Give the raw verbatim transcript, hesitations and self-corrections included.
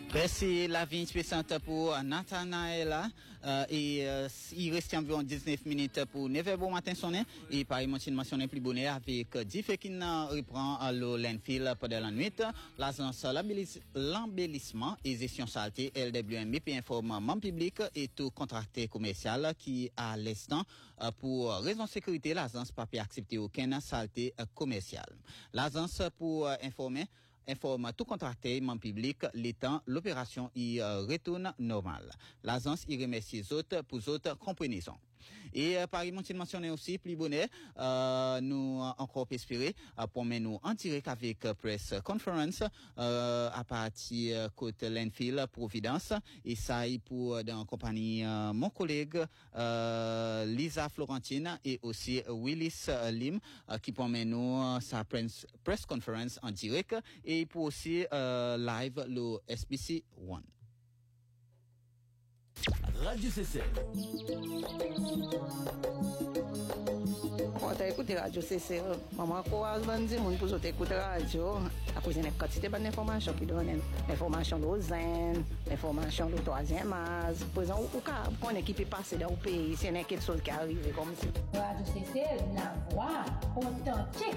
Merci la vie puissante pour Nathanaëla. Euh, et euh, il reste environ dix-neuf minutes pour neuf heures bon matin sonné. Et par exemple, mentionné plus bonnet avec Diffé qui reprend le landfill pendant la nuit. L'agence l'embellissement et gestion saleté L W M I P informe membre public et tout contracté commercial qui à l'instant pour raison de sécurité l'agence pas peut accepter aucune saleté commerciale. L'agence pour informer informe tout contracté membre public l'étant l'opération y euh, retourne normale. L'agence y remercie les autres pour autres compréhensions. Et euh, par exemple, mentionné aussi, plus bonnet, euh, nous euh, encore espérer euh, pour nous en direct avec euh, press conference euh, à partir euh, côté landfill Providence et ça y pour euh, dans compagnie euh, mon collègue euh, Lisa Florentine et aussi euh, Willis euh, Lim euh, qui pour nous euh, sa press, press conference en direct et pour aussi euh, live le S B C un. Radio C C. On t'a écouté Radio C C. Maman, quoi, on dit, on peut écouter radio. Après, il y a une quantité d'informations qui donnent. L'information de l'Ozen, l'information du troisième âge. Par exemple, on est qui peut passer dans le pays, c'est quelque chose qui arrive comme ça. Radio C C, la voix authentique